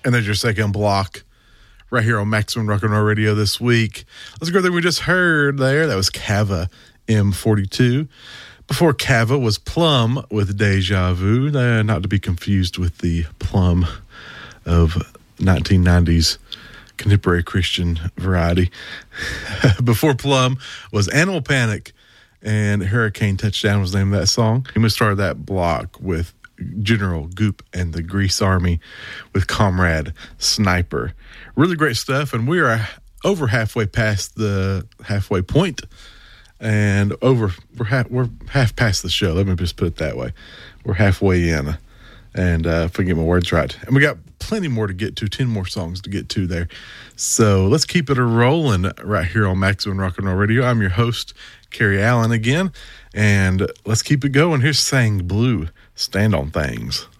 And there's your second block right here on Maximum Rock and Roll Radio this week. Let's go there. We just heard there. That was Cava M42. Before Cava was Plum with Deja Vu. Not to be confused with the Plum of 1990s contemporary Christian variety. Before Plum was Animal Panic, and Hurricane Touchdown was the name of that song. We started that block with General Goop and the Grease Army with Comrade Sniper. Really great stuff, and we are over halfway past the halfway point, and we're half past the show. Let me just put it that way. We're halfway in, and if I get my words right, and we got plenty more to get to, 10 more songs to get to there. So let's keep it rolling right here on Maximum Rock and Roll Radio. I'm your host, Kerry Allen again, and let's keep it going. Here's Sang Blue, Stand on Things.